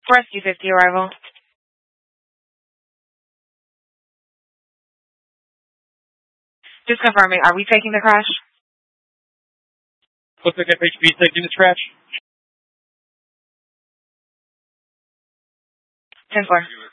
Rescue 50 arrival. Just confirming, are we taking the crash? Looks like FHB is taking the crash. 10-4.